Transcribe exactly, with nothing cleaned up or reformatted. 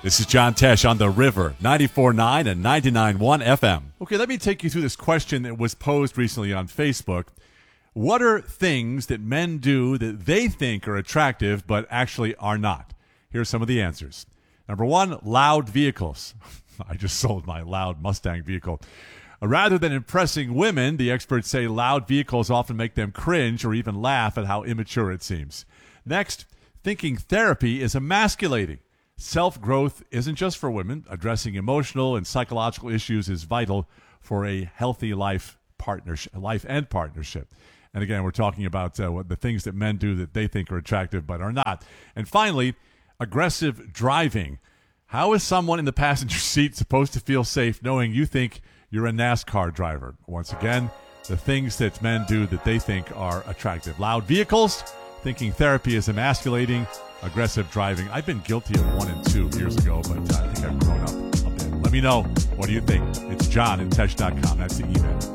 This is John Tesh on The River, ninety-four point nine and ninety-nine point one F M. Okay, let me take you through this question that was posed recently on Facebook. What are things that men do that they think are attractive but actually are not? Here's some of the answers. Number one, loud vehicles. I just sold my loud Mustang vehicle. Rather than impressing women, the experts say loud vehicles often make them cringe or even laugh at how immature it seems. Next, thinking therapy is emasculating. Self-growth isn't just for women. Addressing emotional and psychological issues is vital for a healthy life partnership, life and partnership. And again, we're talking about uh, what the things that men do that they think are attractive but are not. And finally, aggressive driving. How is someone in the passenger seat supposed to feel safe knowing you think you're a NASCAR driver? Once again, the things that men do that they think are attractive. Loud vehicles, thinking therapy is emasculating, aggressive driving. I've been guilty of one and two years ago, but uh, I think I've grown up a bit. Let me know. What do you think? It's John at Tesh dot com. That's the email.